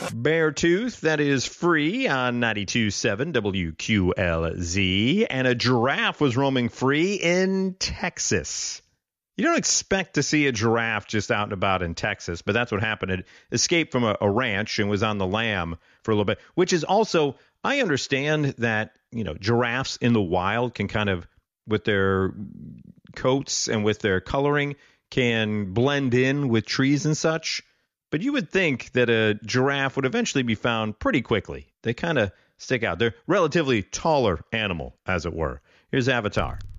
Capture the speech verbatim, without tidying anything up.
Beartooth, that is free on ninety-two point seven W Q L Z. And a giraffe was roaming free in Texas. You don't expect to see a giraffe just out and about in Texas, but that's what happened. It escaped from a, a ranch and was on the lam for a little bit, which is also, I understand that, you know, giraffes in the wild can kind of, with their coats and with their coloring, can blend in with trees and such. But you would think that a giraffe would eventually be found pretty quickly. They kind of stick out. They're a relatively taller animal, as it were. Here's Avatar.